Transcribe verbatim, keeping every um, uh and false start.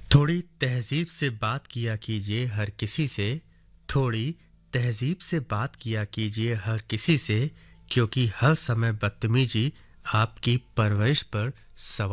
थोड़ी तहज़ीब से बात किया कीजिए हर किसी से, थोड़ी तहज़ीब से बात किया कीजिए हर किसी से, क्योंकि हर समय बदतमीज़ी आपकी परवरिश पर सवार